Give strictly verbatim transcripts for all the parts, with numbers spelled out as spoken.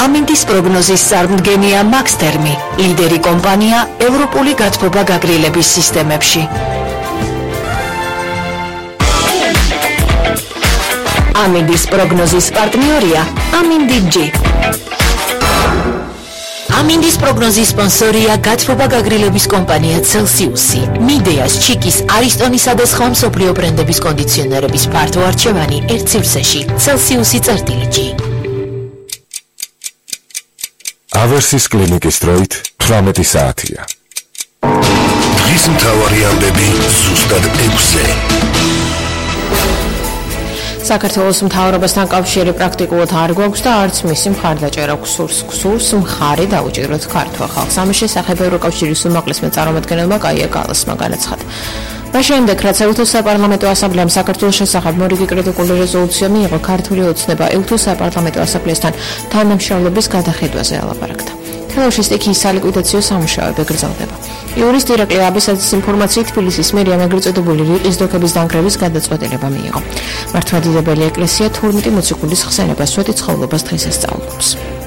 ამინდის პროგნოზის წარმდგენია მაქსთერმი, ლიდერი კომპანია ევროპული გათბობა გაგრილების სისტემებში. ამინდის პროგნოზის პარტნიორია ამინდი-ჯი. ამინდის პროგნოზის სპონსორია გათბობა გაგრილების კომპანია Celsius-ი. მიდეას, ჩიკის, არისტონისა და სხვა მსოფლიო ბრენდების კონდიციონერების ფართო არჩევანი ერთ სივრცეში. Celsius-ი წერტილი-ჯი. ავერსის კლინიკის დროით თვრამეტი საათია. დღის მთავარი ამბები ზუსტად ექვსზე. საქართველოს მთავრობასთან კავშირი პრაქტიკულად არ გვაქვს და არც მისი მხარდაჭერა გვსურს. გვსურს მხარი დაუჭიროთ ქართულ ხალხს. ამის შესახებ ევროკავშირის უმაღლესმა წარმომადგენელმა კაია კალასმა განაცხადა. მას შემდეგ, რაც ეუთოს საპარლამენტო ასამბლეამ საქართველოს შესახებ მორიგი კრიტიკული რეზოლუცია მიიღო, ქართული ოცნება ეუთოს საპარლამენტო ასამბლეასთან თანამშრომლობის გადახედვაზე ალაპარაკდა. თელავში სტიქიის სალიკვიდაციო სამუშაოები გრძელდება. იურისტ ირაკლი აბესაძის ინფორმაციით თბილისის მერია ეგრეწოდებული რიყის დოქების დანგრევის გადაწყვეტილება მიიღო. მართლმადიდებელი ეკლესია თორმეტი მოციქულის ხსენებას სვეტიცხოვლობას დღეს ესწავლობს.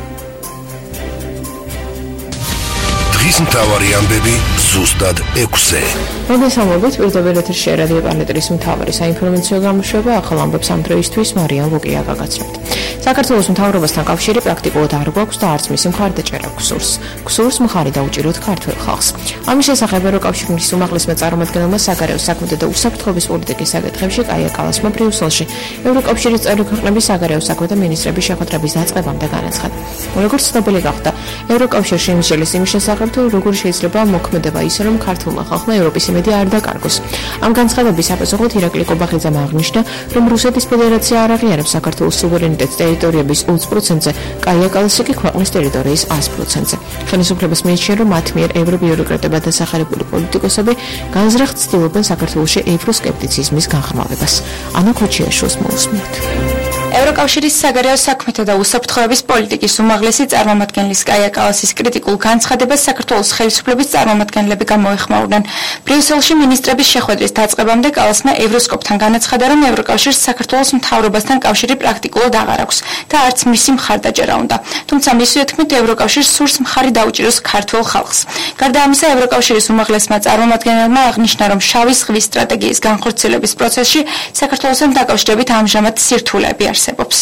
დღის მთავარი ამბები ზუსტად ექვსზე. მოგესალმებით, პირდაპირ ეთერში რადიო პალეტრის მთავარი საინფორმაციო გამოშვება, ახალ ამბებს ამ დროისთვის მარიამ ლუკია გაგაცნობთ. საქართველოს მთავრობასთან კავშირი პრაქტიკულად არ გვაქვს და არც მისი მხარდაჭერა გვსურს. გვსურს მხარი დაუჭიროთ ქართულ ხალხს. ამის შესახებ ევროკავშირის უმაღლესმა წარმომადგენელმა საგარეო საქმეთა და უსაფრთხოების პოლიტიკის საკითხებში კაია კალასმა ბრიუსელში ევროკავშირის წევრი ქვეყნების საგარეო საქმეთა მინისტრების შეხვედრების დაწყებამდე განაცხადა. როგორც ცნობილი გახდა, ევროკავშირში იმსჯელის იმის შესახებ, თუ როგორ შეიძლება მოქმედება ისე, რომ ქართულმა ხალხმა ევროპის იმედი არ დაკარგოს. ამ განცხადების საპასუხოდ ირაკლი კობახიძემ აღნიშნა, რომ რუსეთის ფედერაცია არ აღიარებს საქართველოს სუვერენიტეტს ტერიტორიების ოცი პროცენტზე, კაია კალასი კი ქვეყნის ტერიტორიის ას პროცენტზე. ხელისუფლებას მიიჩნია, რომ მათ მიერ ევრობიუროკრატებად დასახელებული პოლიტიკოსები განზრახ ცდილობენ საქართველოში ევროსკეპტიციზმის განხმარებას. ანა ქოჩიაშვილს მოусმინოთ. ევროკავშირის საგარეო საქმეთა და უსაფრთხოების პოლიტიკის უმაღლესი წარმომადგენლის კაია კალასის კრიტიკულ განცხადებას საქართველოს ხელისუფლების წარმომადგენლები გამოეხმაურნენ. ბრიუსელში მინისტრების შეხვედრის დაწყებამდე კალასმა ევროსკოპთან განაცხადა, რომ ევროკავშირს საქართველოს მთავრობასთან კავშირი პრაქტიკულად აღარ აქვს და არც მისი მხარდაჭერა უნდა. თუმცა მისივე თქმით, ევროკავშირს სურს მხარი დაუჭიროს ქართულ ხალხს. გარდა ამისა, ევროკავშირის უმაღლესმა წარმომადგენელმა აღნიშნა, რომ შავი ზღვის სტრატეგიის განხორციელების პროცესში საქართველოსთან დაკავშირებით ამჟამად სირთულეები არსებობს.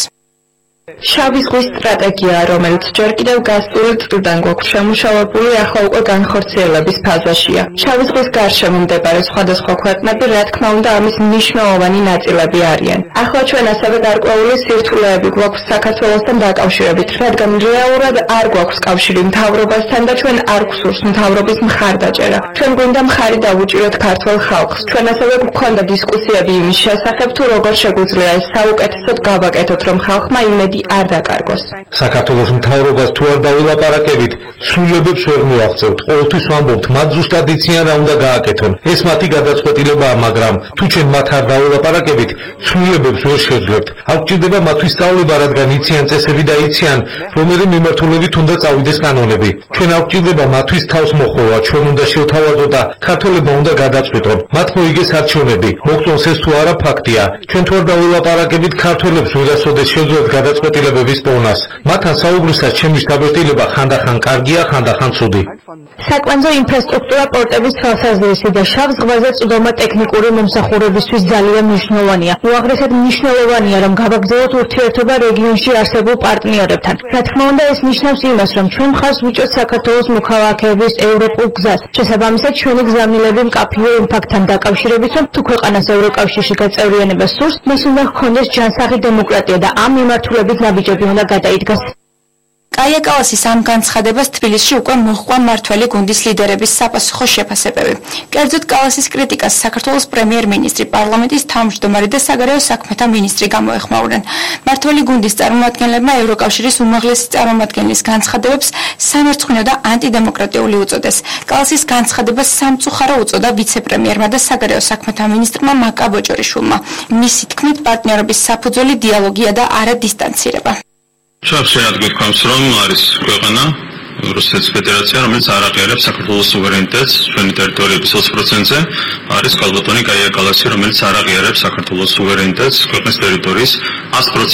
შავი ზღვის სტრატეგია, რომელიც ჯერ კიდევ გასწორედ წლიდან გვაქვს შემუშავებული, ახლა უკვე განხორციელების ფაზაშია. შავი ზღვის გარშემო მდებარე სხვადასხვა ქვეყნები, რა თქმა უნდა, ამის მნიშვნელოვანი ნაწილები არიან. ახლა ჩვენ ასევე გარკვეული სირთულეები გვაქვს საქართველოსთან დაკავშირებით, რადგან რეალურად არ გვაქვს კავშირი მთავრობასთან და ჩვენ არ გვსურს მთავრობის მხარდაჭერა. ჩვენ გვინდა მხარი დავუჭიროთ ქართულ ხალხს. ჩვენ ასევე გვქონდა დისკუსიები იმის შესახებ, თუ როგორ შეგვიძლია ეს საუკეთესოდ გავაკეთოთ, რომ ხალხმა იმედი არ დაკარგოს. საქართველოს მთავრობას თუ არ დავილაპარაკებით, ცვლილებებს ვერ მივაღწევთ. ყოველთვის ვამბობთ, მათ ზუსტად იციან რა უნდა გააკეთონ. ეს მათი გადაწყვეტილებაა, მაგრამ თუ ჩვენ მათ არ დავილაპარაკებით, ცვლილებებს ვერ შეძლებთ. არ გვჭირდება მათთვის სწავლება, რადგან იციან წესები და იციან, რომელი მიმართულებით უნდა წავიდეს კანონები. ჩვენ არ გვჭირდება მათთვის თავს მოხვევა, ჩვენ უნდა შევთავაზოთ და ქართველებმა უნდა გადაწყვიტონ. მათ მოიგეს არჩევნები. მოგწონს ეს თუ არა ფაქტია. ჩვენ თუ არ დავილაპარაკებით, ქართველებს ვერასოდეს შეძლოთ გადაწყვეტილებების პოვნას. მათთან საუბრისას ჩემი შთაბეჭდილება ხანდახან კარგია, ხანდახან ცუდი. საკვანძო ინფრასტრუქტურა პორტების თვალსაზრისი და შავ ზღვაზე წვდომა ტექნიკური მომსახურებისთვის ძალიან მნიშვნელოვანია. უაღრესად მნიშვნელოვანია, რომ გავაგრძელოთ ურთიერთობა რეგიონში არსებულ პარტნიორებთან. რა თქმა უნდა, ეს ნიშნავს იმას, რომ ჩვენ მხარს ვუჭერთ საქართველოს მოქალაქეების ევროპულ გზას. შესაბამისად, ჩვენი გზავნილები მკაფიო იმ ფაქტთან დაკავშირებით, რომ თუ ქვეყანას ევროკავშირში გაწევრიანება სურს, მას უნდა ჰქონდეს ჯანსაღი დემოკრატია და ამ მიმართულებით ნაბიჯები უნდა გადაიდგას. კაია კალასის ამ განცხადებას თბილისში უკვე მოჰყვა მმართველი გუნდის ლიდერების საპასუხო შეფასებები. კერძოდ კალასის კრიტიკას საქართველოს პრემიერ-მინისტრი, პარლამენტის თავმჯდომარე და საგარეო საქმეთა მინისტრი გამოეხმაურნენ. მმართველი გუნდის წარმომადგენლებმა ევროკავშირის უმაღლესი წარმომადგენლის განცხადებებს სამერცხუნო და ანტიდემოკრატიული უწოდეს. კალასის განცხადებას სამწუხარო უწოდა ვიცე-პრემიერმა და საგარეო საქმეთა მინისტრმა მაკა ბოჭორიშვილმა. მისი თქმით, პარტნიორობის საფუძველი დიალოგია და არა დისტანცირება. Შევსეად გქონს, რომ არის ქვეყანა რუსეთის ფედერაცია, რომელიც არ აღიარებს საქართველოს სუვერენიტეტს ჩვენი ტერიტორიების ოცი პროცენტზე, არის კალბატონი კაია კალასი, რომელიც არ აღიარებს საქართველოს სუვერენიტეტს ქვეყნის ტერიტორიის ას პროცენტზე.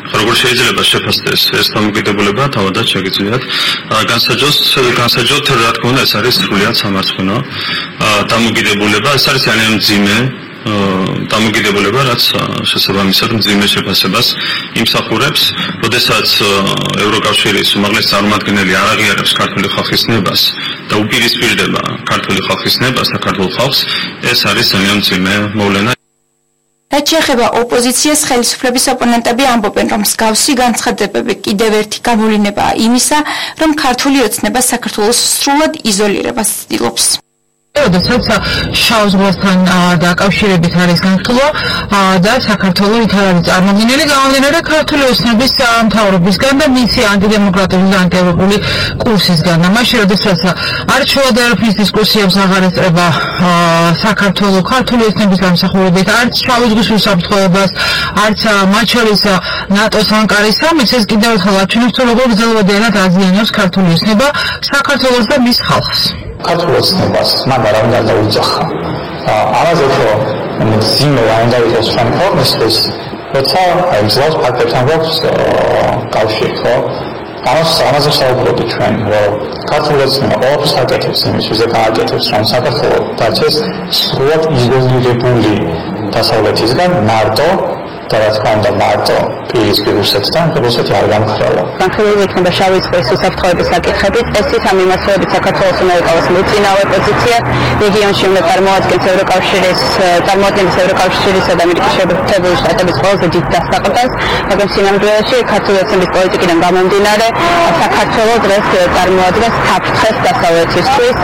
როგორ შეიძლება შეფასდეს ეს დამოკიდებულება, თავადაც შეგიძლიათ განსაჯოს განსაჯოთ, რა თქმა უნდა, ეს არის სრულიად სამართლიანო დამოკიდებულება, ეს არის ძალიან მძიმე დამოკიდებულება, რაც შესაბამისად მძიმე შეფასებას იმსახურებს, როდესაც ევროკავშირის უმაღლესი წარმომადგენელი არ აღიარებს ქართული ხალხის ნებას და უპირისპირდება ქართული ხალხის ნებას და ქართულ ხალხს, ეს არის ძალიან მძიმე მოვლენა. რაც შეეხება ოპოზიციას, ხელისუფლების ოპონენტები ამბობენ, რომ მსგავსი განცხადებები კიდევ ერთი გამოვლინებაა იმისა, რომ ქართული ოცნება საქართველოს სრულად იზოლირებას ცდილობს. როდესაც შავ ზღვასთან დაკავშირებით არის განხილვა და საქართველოს იქ არის წარმომადგენელი გამომდინარე ქართული ოცნების მთავრობისგან და მისი ანტიდემოკრატიული და ანტიევროპული კურსისგან. მაშინ როდესაც არჩევა და ეროვნულ დისკუსიებს აღარ ეწევა საქართველოს ქართული ოცნების გამოსახულებით, არც შავ ზღვის უსაფრთხოებას, არც მათ შორის ნატოს ანკარის სამის, ეს კიდევ ერთხელ აჩვენებს, თუ როგორ გრძელვადიანად აზიანებს ქართული ოცნება საქართველოს და მის ხალხს. ქართულ ოცნებას მან არ უნდა დაუძახა. ამაზე ხო მძიმე არ უნდა იყოს ჩვენ ქვეყნისთვის, როცა აი გზავს ფაქტებთან გვაქვს კავშირი, ხო? ამას ამაზე საუბრობთ ჩვენ, რომ ქართულ ოცნება ყოველთვის აკეთებს იმის, ვიზე გააკეთებს, რომ საქართველოს დარჩეს სრულად იზოლირებული დასავლეთისგან მარტო და რა თქმა უნდა მარტო პირისპირ რუსეთთან, რუსეთი არ გამხდარა. განხილული იქნება შავი ზღვის უსაფრთხოების საკითხებით, წესით ამ იმასოებით საქართველოს უნდა იყავოს მოწინავე პოზიცია, რეგიონში უნდა წარმოადგენს ევროკავშირის წარმოადგენს ევროკავშირისა და ამერიკის შეერთებული შტატების ყველაზე დიდ დასაყრდენს, მაგრამ სინამდვილეში ქართული ოცნების პოლიტიკიდან გამომდინარე, საქართველოს დღეს წარმოადგენს საფრთხეს დასავლეთისთვის,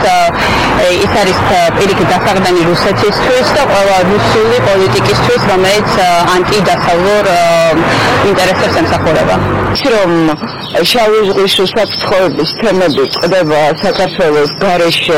ის არის პირიქით დასაყრდენი რუსეთისთვის და ყველა რუსული პოლიტიკისთვის, რომელიც ანტი დასავლურ ინტერესებს ემსახურება. რომ შავი ზღვის უსაფრთხოების თემები ყდება საქართველოს გარეშე,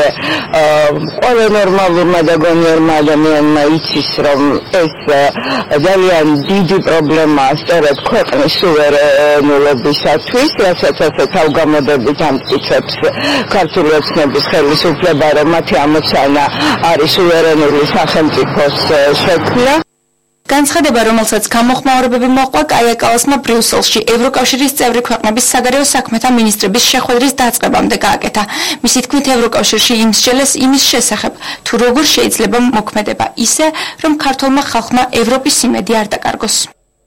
ყველა ნორმალურმა და გონიორმა ადამიანმა იცის, რომ ეს ძალიან დიდი პრობლემაა სწორედ ქვეყნის სუვერენობისათვის, რასაც ასე თავგამოდებით ამტკიცებს ქართული ოცნების ხელისუფლება, რომ მათი ამოცანა არის სუვერენული სახელმწიფოს შექმნა. განცხადება, რომელსაც გამოხმაურებები მოყვა კაია კალასმა ბრიუსელში ევროკავშირის წევრი ქვეყნების საგარეო საქმეთა მინისტრების შეხვედრის დაწყებამდე გააკეთა. მისი თქმით, ევროკავშირში იმსჯელეს იმის შესახებ, თუ როგორ შეიძლება მოქმედება ისე, რომ ქართულმა ხალხმა ევროპის იმედი არ დაკარგოს.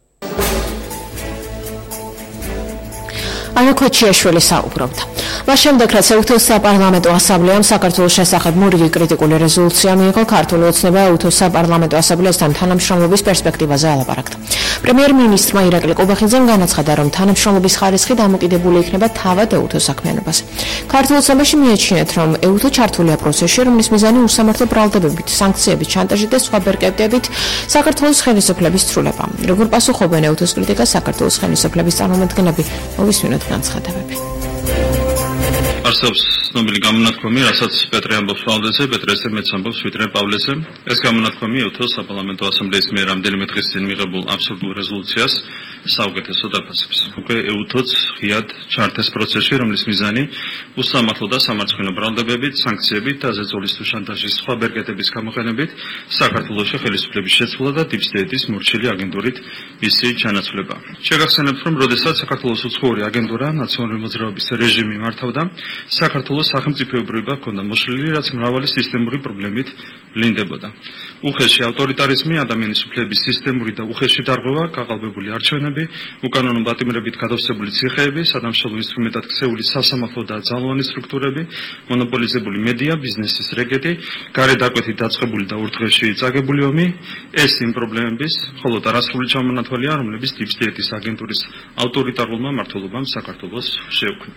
ანა ქოჩიაშვილი საუბრობდა. მას შემდეგ, რაც ეუთოს საპარლამენტო ასამბლეამ საქართველოს შესახებ მორიგი კრიტიკული რეზოლუცია მიიღო, ქართული ოცნება ეუთოს საპარლამენტო ასამბლეასთან თანამშრომლობის პერსპექტივაზე ალაპარაკდა. პრემიერ-მინისტრმა ირაკლი ყუბახიძემ განაცხადა, რომ თანამშრომლობის ხარისხი დამოკიდებული იქნება თავად ეუთოს საქმიანობაზე. ქართულ ოცნებაში მიაჩნიათ, რომ ეუთო ჩართულია პროცესში, რომლის მიზანი უსამართლო ბრალდებებით, სანქციებით, შანტაჟით და სხვა ბერკეტებით საქართველოს ხელისუფლების ცვლილება. როგორ პასუხობენ ეუთოს კრიტიკას საქართველოს ხელისუფლების წარმომადგენლები, მოვისმინოთ განცხადებები. არსებობს ცნობილი გამონათქვამი, რასაც პეტრე ამბობს პავლეზე, პეტრე ესე მეც ამბობს ვიტრე პავლეზე. ეს გამონათქვამი ეუთოს საპარლამენტო ასამბლეის მიერ რამდენიმე დღის წინ მიღებულ აბსურდულ რეზოლუციას საუკეთესო დაფასებს. უკვე ეუთოც ღიად ჩართეს პროცესში, რომლის მიზანი უსამართლო და სამარცხვინო ბრალდებებით, სანქციებით და ზეწოლის თუ შანტაჟის სხვა ბერკეტების გამოყენებით საქართველოში ხელისუფლების შეცვლა და დიპსტეიტის მორჩილი აგენტურით მისი ჩანაცვლება. შეგახსენებთ, რომ როდესაც საქართველოს უცხოური აგენტურა ნაციონალური მოძრაობის რეჟიმი მართავდა, საქართველოს სახელმწიფოებრიობა ჰქონდა მოშლილი, რაც მრავალი სისტემური პრობლემით ვლინდებოდა. უხეში ავტორიტარიზმი, ადამიანის უფლების სისტემური და უხეში დარღვევა, გაყალბებული არჩევნები, უკანონო პატიმრებით გადავსებული ციხეები, სადამშრალო ინსტრუმენტად ქცეული სასამართლო და ძალოვანი სტრუქტურები, მონოპოლიზებული მედია, ბიზნესის რეკეტი, გარეთ დაკვეთით დაწყებული და ურთღეში წაგებული ომი, ეს იმ პრობლემების, მხოლოდ არასრული ჩამონათვალია, რომლებიც დიპსტეიტის აგენტურის ავტორიტარულმა მმართველობამ საქართველოს შეუქმნა.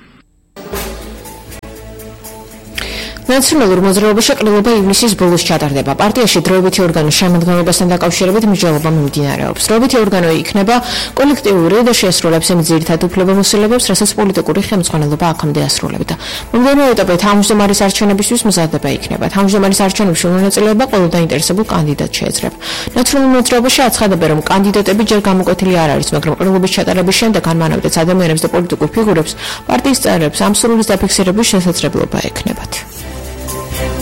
ნაციონალურ მოძრაობაში ყრილობა ივნისის ბოლოს ჩატარდება. პარტიაში დროებითი ორგანოს შემადგენლობასთან დაკავშირებით მსჯელობა მიმდინარეობს. დროებითი ორგანო იქნება კოლექტიური და შეასრულებს იმ ძირითად უფლებამოსილებებს, რასაც პოლიტიკური ხელმძღვანელობა აქამდე ასრულებდა. მომდევნო ეტაპზე თავმჯდომარის არჩევნებისთვის მზადდება იქნება. თავმჯდომარის არჩევნებში მონაწილეობა ყველა დაინტერესებულ კანდიდატს შეეძლება. ნაციონალურ მოძრაობაში აცხადებენ, რომ კანდიდატები ჯერ გამოკვეთილი არ არის, მაგრამ ყრილობის ჩატარების შემდეგ ან მანამდეც ადამიანებს და პოლიტიკურ ფიგურებს პარტიის წევრებს ამ სურვილის დაფიქსირების შესაძლებლობა ექნებათ.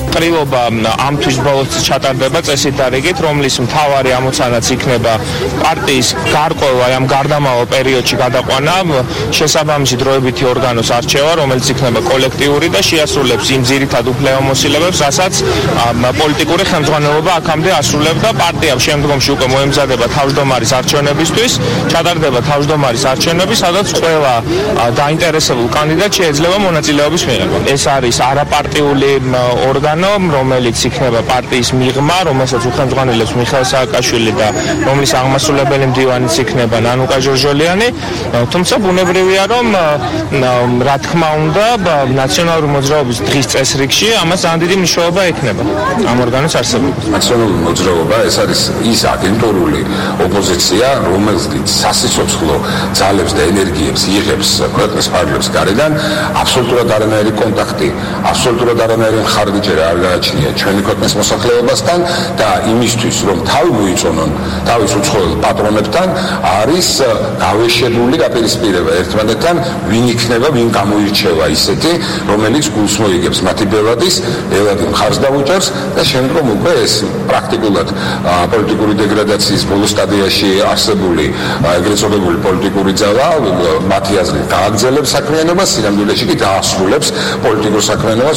ყრილობა ამთვის ბოლოს ჩატარდება წესით და რიგით, რომლის მთავარი ამოცანაც იქნება პარტიის გარკვევა ამ გარდამავალ პერიოდში გადაყვანა შესაბამისი დროებითი ორგანოს არჩევა, რომელიც იქნება კოლექტიური და შეასრულებს იმ ძირითად უფლებამოსილებებს, რასაც პოლიტიკური ხელმძღვანელობა აქამდე ასრულებდა. პარტიამ შემდგომში უკვე მოემზადება თავმჯდომარის არჩევნებისთვის, ჩატარდება თავმჯდომარის არჩევნები, სადაც ყველა დაინტერესებულ კანდიდატს შეიძლება მონაწილეობის მიღება. ეს არის არაპარტიული ორგანო, რომელიც იქნება პარტიის მიღმა, რომელსაც უხელმძღვანელებს მიხეილ სააკაშვილი და რომლის აღმასრულებელი მდივანიც იქნება ნანუკა ჟორჟოლიანი. თუმცა ბუნებრივია, რომ რა თქმა უნდა, ნაციონალური მოძრაობის დღის წესრიგში ამას ძალიან დიდი მნიშვნელობა ექნება ამ ორგანოს არსებობას. ნაციონალური მოძრაობა ეს არის ის აგენტურული ოპოზიცია, რომელიც სასიცოცხლო ძალებს და ენერგიებს იღებს ქვეყნის ფარგლებს გარედან, აბსოლუტურად არანაირი კონტაქტი, აბსოლუტურად არანაირი მხარდაჭერა არ გააჩნია ჩვენი ქვეყნის მოსახლეობასთან და იმისთვის, რომ თავი მოიწონონ თავის უცხოელ პატრონებთან, არის გავეშებული დაპირისპირება ერთმანეთთან, ვინ იქნება, ვინ გამოირჩევა ისეთი, რომელიც გულს მოიგებს მათი ბელადის, ბელადი მხარს დაუჭერს და შემდგომ უკვე ეს პრაქტიკულად პოლიტიკური დეგრადაციის ბოლო სტადიაში არსებული ეგრეთ წოდებული პოლიტიკური ძალა მათი აზრით გააგრძელებს საქმიანობას, სინამდვილეში კი დაასრულებს პოლიტიკურ საქმიანობას.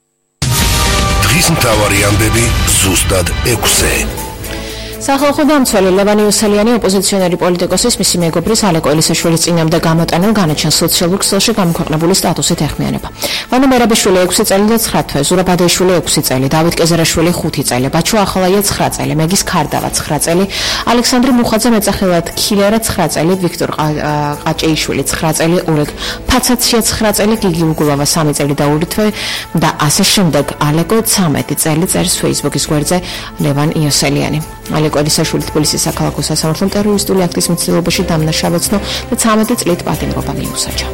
დღის მთავარი ამბები ზუსტად ექვსზე. სახალხო დამცველი ლევან იოსელიანი ოპოზიციონერი პოლიტიკოსის მისი მეგობრის ალეკო ელისაშვილის წინამდე გამოტანილ განაჩენს სოციალურ ქსელში გამოქვეყნებული სტატუსით ეხმიანება. ვანო მერაბიშვილი ექვსი წელი და ცხრა თვე, ზურაბ ადეიშვილი ექვსი წელი, დავით კეზერაშვილი ხუთი წელი, ბაჩო ახალაია ცხრა წელი, მეგის ქარდავა ცხრა წელი, ალექსანდრე მუხაძე მეწახილად ქილერა ცხრა წელი, ვიქტორ ყაჭეიშვილი ცხრა წელი, ოლეგ ფაცაცია ცხრა წელი, გიგი უგულავა სამი წელი და ორი თვე და ასე შემდეგ. ალეკო ცამეტი წელი წერს Facebook-ის გვერდზე ლევან იოსელიანი. ალეკო ელისაშვილი თბილისის საქალაქო სასამართლომ ტერორისტული აქტის მცდელობაში დამნაშავეცნო და ცამეტი წლით პატიმრობა მიუსაჯა.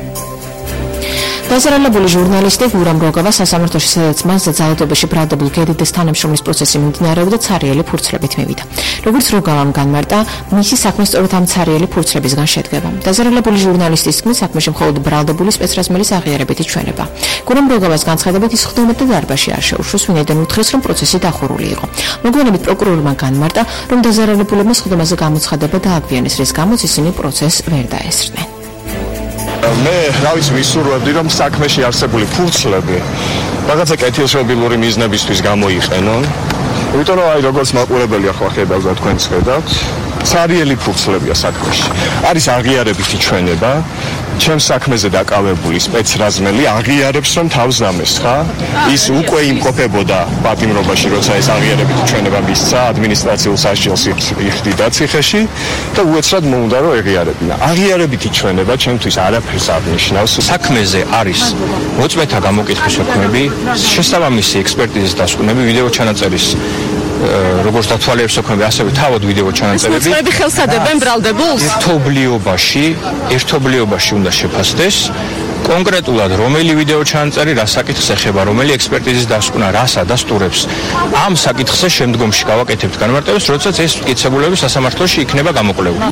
დაზარალებული ჟურნალისტი გურამ როგავა სასამართლოში, სადაც მას ძალადობაში ბრალდებულ გედიდეს თანამშრომლის პროცესი მიმდინარეობდა, ცარიელი ფურცლებით მივიდა. როგორც როგავამ განმარტა, მისი საქმე სწორედ ამ ცარიელი ფურცლებისგან შედგება. დაზარალებული ჟურნალისტის თქმით, საქმეში მხოლოდ ბრალდებული სპეცრაზმელის აღიარებითი ჩვენება. გურამ როგავას განცხადებით, ის ხვდომით და დარბაზში არ შეუშვეს, ვინაიდან უთხრეს, რომ პროცესი დახურული იყო. მოგვიანებით პროკურორმა განმარტა, რომ დაზარალებულებმა სხდომაზე გამოცხადება დააგვიანეს, რის გამოც ისინი პროცესს ვერ დაესწრნენ. მე რა ვიცი ვისურვებდი, რომ საქმეში არსებული ფურცლები რაღაცა კეთილშობილური მიზნებისთვის გამოიყენონ. იმიტომ რომ აი როგორც მაყურებელი ახლა ხედავთ და თქვენს ხედავთ, ცარიელი ფურცლებია საქმეში. არის აღიარებითი ჩვენება, ჩემს საქმეზე დაკავებული სპეცრაზმელი აღიარებს, რომ თავს დამეს, ხა? ის უკვე იმყოფებოდა პატიმრობაში, როცა ეს აღიარებითი ჩვენება მისცა ადმინისტრაციულ სასჯელს იხდიდა ციხეში და უეცრად მოუნდა რომ ეღიარებინა. აღიარებითი ჩვენება ჩემთვის არაფერს არ ნიშნავს. საქმეზე არის მოწმეთა გამოკითხვის საქმეები, შესაბამისი ექსპერტიზის დასკვნები, ვიდეო ჩანაწერის როგორც დათვალიერების საქმეები, ასევე თავად ვიდეო ჩანაწერები. ეს მოწმეები ხელს ადებენ ბრალდებულს? ერთობლიობაში, ერთობლიობაში უნდა შეფასდეს კონკრეტულად რომელი ვიდეო ჩანაწერი რა საკითხს ეხება, რომელი ექსპერტიზის დასკვნა რას ადასტურებს. ამ საკითხზე შემდგომში გავაკეთებთ განმარტებას, როდესაც ეს მტკიცებულები სასამართლოში იქნება გამოკვლეული.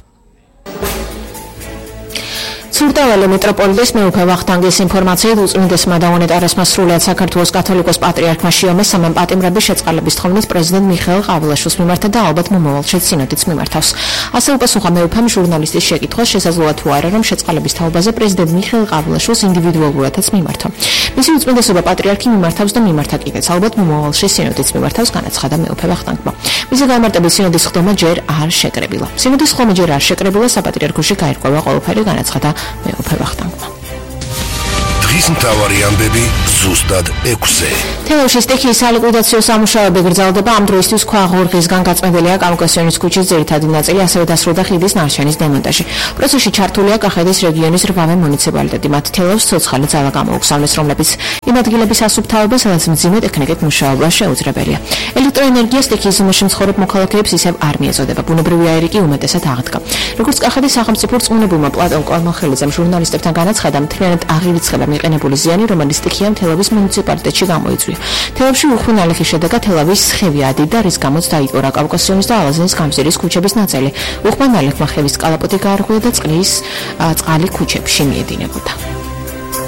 ცურდაველი მეტროპოლიტის მეუფე ვახტანგის ინფორმაციით უწმინდესმა და უნეტარესმა სრულიად საქართველოს კათოლიკოს პატრიარქმა შიომეს სამი პატიმრების შეწყალების თხოვნით პრეზიდენტ მიხეილ ყავილაშვილს მიმართა და ალბათ მომავალში სინოდიც მიმართავს. ასე უპასუხა მეუფემ ჟურნალისტის შეკითხვას, შესაძლოა თუ არა, რომ შეწყალების თაობაზე პრეზიდენტ მიხეილ ყავილაშვილს ინდივიდუალურადაც მიმართო. მისი უწმინდესობა პატრიარქი მიმართავს და მიმართა კიდეც, ალბათ მომავალში სინოდიც მიმართავს, განაცხადა მეუფე ვახტანგმა. მისი განმარტებით სინოდის ხდომა ჯერ არ შეკრებილა. სინოდის ხდომა ჯერ არ შეკრებილა, საპატრიარქოში გაირკვევა ყველაფერი, განაცხადა მეუფე ვახტანგმა. დღის მთავარი ამბები ზუსტად ექვსზე. თელავში სტიქიის სალიკვიდაციო სამუშაოები გრძელდება. ამ დროისთვის ქვაღორღისგან გაწმენდილია კავკასიონის ქუჩის ძირითადი ნაწილი, ასევე დასრულდა ხიდის ნარჩენის დემონტაჟი. პროცესში ჩართულია კახეთის რეგიონის რვავე მუნიციპალიტეტი. მათ თელავს ცოცხალი ძალა გამოუგზავნეს, რომლებიც იმ ადგილების ასუფთავება, სადაც მძიმე ტექნიკით მუშაობა შეუძლებელია. ელექტროენერგია სტიქიის ზემოში მცხოვრებ მოქალაქეებს ისევ არ მიეწოდება. ბუნებრივი აირი კი უმეტესად აღდგა. როგორც კახეთის სახელმწიფო რწმუნებულმა პლატონ კვალმახელიძემ ჟურნალისტებთან განაცხადა, მთლიანად აღირიცხება მიყენებული ზიანი, რომელიც სტიქიამ თელავის მუნიციპალიტეტში გამოიწვია. თელავში უხვი ნალექის შედეგად თელავის სხივი ადიდა, რის გამოც დაიტყორა კავკასიონის და ალაზნის გამზირის ქუჩების ნაწილი. უხვმა ნალექმა ხევის კალაპოტი გაარღვია და წყლის წყალი ქუჩებში მიედინებოდა.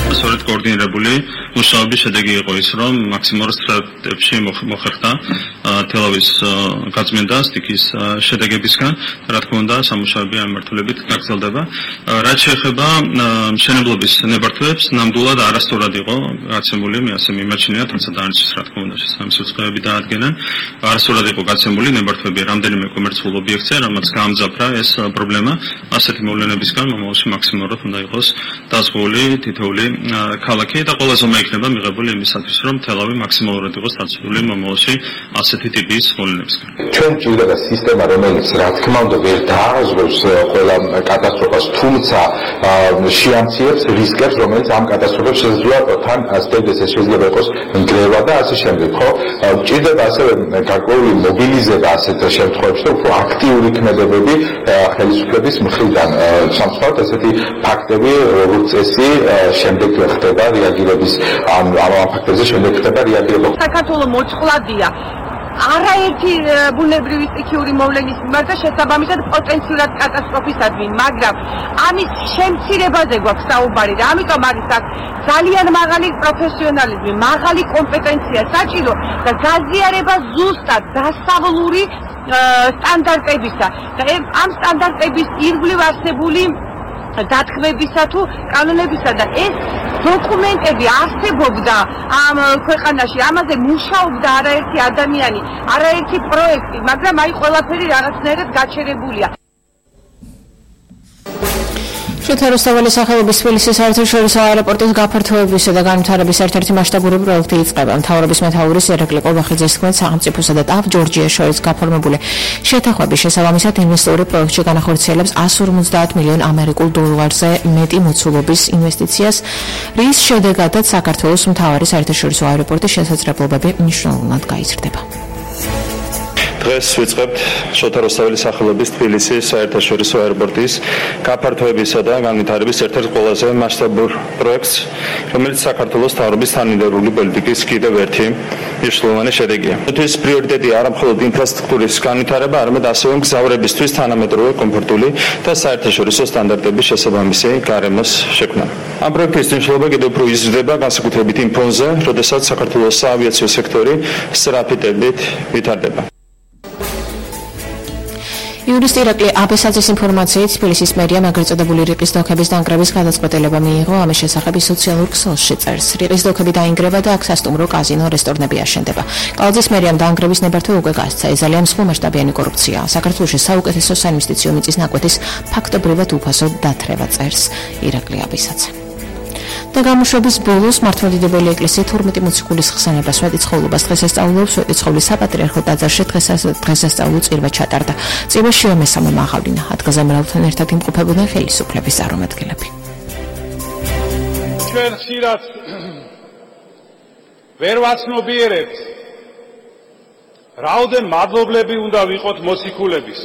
სწორედ კოორდინირებული მუშაობის შედეგი იყო ის, რომ მაქსიმალურ სტრატებში მოხერხდა თელავის გაწმენდა სტიკის შედეგებისგან, რა თქმა უნდა, სამუშაოები ამ მართლებით გაგრძელდება. რაც შეეხება მშენებლობის ნებართვებს, ნამდვილად არასწორად იყო გაცემული, მე ასე მიმაჩნია, თუმცა დანიშნეს რა თქმა უნდა შესაბამისი უწყებები დაადგენენ. არასწორად იყო გაცემული ნებართვები რამდენიმე კომერციულ ობიექტზე, რამაც გაამძაფრა ეს პრობლემა. ასეთი მოვლენებისგან მომავალში მაქსიმალურად უნდა იყოს დაზღვეული თითოეული ქალაქი და ყველაზე მეიქნება მიღებული იმისათვის, რომ თელავი მაქსიმალურად იყოს დაცული მომავალში ასეთი ტიპის მოვლენებისგან. ჩვენ ჭირდება სისტემა, რომელიც რა თქმა უნდა ვერ დააზღვევს ყველა კატასტროფას, თუმცა შეამცირებს რისკებს, რომელიც ამ კატასტროფებს შესაძლოა თან ასდევდეს, ეს შეიძლება იყოს ნგრევა და ასე შემდეგ, ხო? ჭირდება ასევე გარკვეული მობილიზება ასეთ შემთხვევებში და უფრო აქტიური ქმედებები ხელისუფლების მხრიდან. სამწუხაროდ ესეთი ფაქტები როგორც წესი შემდეგ ხდება რეაგირების ამ ამ ფაქტებზე შემდეგ ხდება რეაგირება. საქართველოს მოწყვლადია არაერთი ბუნებრივი სტიქიური მოვლენის მიმართ და შესაბამისად პოტენციურად კატასტროფისადმი, მაგრამ ამის შემცირებაზე გვაქვს საუბარი და ამიტომ არის აქ ძალიან მაღალი პროფესიონალიზმი, მაღალი კომპეტენცია საჭირო და გაზიარება ზუსტად დასავლური სტანდარტებისა და ამ სტანდარტების ირგვლივ არსებული დათქმებისა თუ კანონებისა და ეს დოკუმენტები არსებობდა ამ ქვეყანაში, ამაზე მუშაობდა არაერთი ადამიანი, არაერთი პროექტი, მაგრამ აი ყველაფერი რაღაცნაირად გაჩერებულია. შოთა რუსთაველის სახელობის თბილისის საერთაშორისო აეროპორტის გაფართოებისა და განვითარების ერთ-ერთი მასშტაბური პროექტი იწყება. მთავრობის მეთაურის ერაკლი ყურბახიძის თქმით, სახელმწიფოსა და ტავ ჯორჯიას შორის გაფორმებული შეთანხმების შესაბამისად ინვესტორი პროექტში განახორციელებს εκατს ორმოცდაათ მილიონ ამერიკულ დოლარზე მეტი მოცულობის ინვესტიციას, რის შედეგადაც საქართველოს მთავარი საერთაშორისო აეროპორტის შესაძლებლობები მნიშვნელოვნად გაიზრდება. დღეს ვიწყებთ შოთა რუსთაველის სახელობის თბილისის საერთაშორისო აეროპორტის გაფართოებისა და განვითარების ერთ-ერთ ყველაზე მასშტაბურ პროექტს, რომელიც საქართველოს მთავრობის თანმიმდევრული პოლიტიკის კიდევ ერთი მნიშვნელოვანი შედეგია. ეს პრიორიტეტი არა მხოლოდ ინფრასტრუქტურის განვითარება, არამედ ასევე მგზავრებისთვის თანამედროვე, კომფორტული და საერთაშორისო სტანდარტების შესაბამისი გარემოს შექმნა. ამ პროექტის მნიშვნელობა კიდევ უფრო იზრდება განსაკუთრებით იმ ფონზე, როდესაც საქართველოს საავიაციო სექტორი სწრაფი ტემპით ვითარდება. იურისტ ირაკლი აბესაძის ინფორმაციით თბილისის მერიამ ეგრეთ წოდებული რიყის დოქების დანგრევის გადაწყვეტილება მიიღო, ამის შესახებ სოციალურ ქსელში წერს. რიყის დოქები დაინგრევა და აქ სასტუმრო, კაზინო, რესტორნები აშენდება. კალთის მერიამ დანგრევის ნებართვა უკვე გასცა. ეს ძალიან მსხვერპლმასშტაბიანი კორუფციაა. საქართველოში საუკეთესო საინვესტიციო მიწის ნაკვეთის ფაქტობრივად უფასო დათრევა წერს ირაკლი აბესაძე. და გამოშვების ბოლოს მართლმადიდებელი ეკლესია თორმეტი მოციქულის ხსენებას სვეტიცხოვლობას დღესასწაულობს. სვეტიცხოვლის საპატრიარქო ტაძარში დღესასწაული წირვა ჩატარდა. წირვაშივე მესამე მაღავლინა. ადგილზე მრავლთან ერთად იმყოფებოდნენ ხელისუფლების წარმომადგენლები. ჩვენ ხშირად ვერ ვაცნობიერებთ, რაოდენ მადლობლები უნდა ვიყოთ მოციქულების.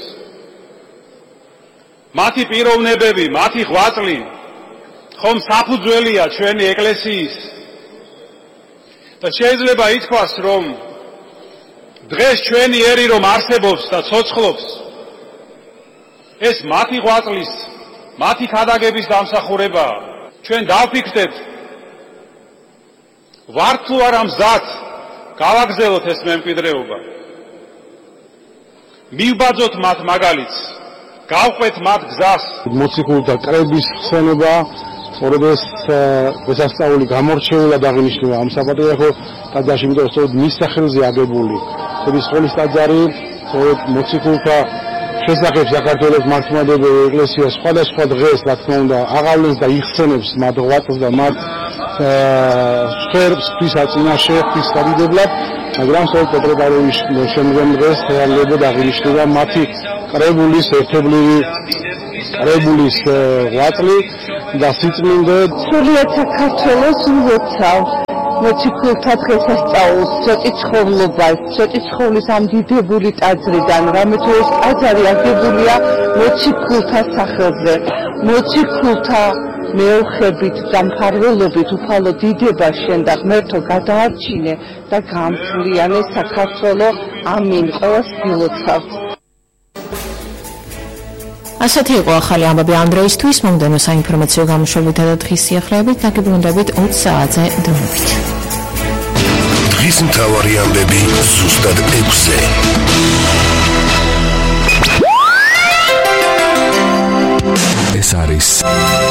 მათი პიროვნებები, მათი ღვაწლი ხომ საფუძველია ჩვენი ეკლესიის და შეიძლება ითქვას, რომ დღეს ჩვენი ერი რომ არსებობს და ცოცხლობს, ეს მათი ღვაწლის, მათი ქადაგების დამსახურებაა. ჩვენ დავფიქრდეთ, ვართ თუ არა მზად გავაგზავნოთ ეს მემკვიდრეობა, მივბაძოთ მათ მაგალითს, გავყვეთ მათ გზას. მოციქულთა კრების ხსენება სწორედ ეს დღესასწაული გამორჩეულად აღინიშნება ამ საპატრიარქო ტაძარში, იმიტომ რომ სწორედ მის სახელზე აგებული სვეტიცხოვლის ტაძარი სწორედ მოციქულთა შესახებ საქართველოს მართლმადიდებელი ეკლესია სხვადასხვა დღეს, რა თქმა უნდა, აღავლენს და იხსენებს მათ ღვაწლს და მათ სფეროს წინაშე ხისადიდებლად, მაგრამ სწორედ პეტრე-პავლევის შემდგომ დღეს რეალურად აღინიშნება მათი კრებულის ერთობლივი კრებულის ღვაწლი და სიწმინდე. სრულიად საქართველოს ულოცავ მოციქულთა დღესასწაულს, სვეტიცხოვლობას, სვეტიცხოვლის ამ დიდებული ტაძრიდან, რამე თუ ეს ტაძარი აგებულია მოციქულთა სახელზე, მოციქულთა მეოხებით და მფარველობით უფალო დიდება შენ და ღმერთო გადაარჩინე და გაამთლიანე საქართველო. ამინ. ყველას გილოცავთ. ასეთი იყო ახალი ამბები ამ დროისთვის. მომდევნო საინფორმაციო გამოშვებითა და დღის სიახლეებით დაგიბრუნდებით ოც საათზე დროებით. დღის მთავარი ამბები ზუსტად ექვსზე. ეს არის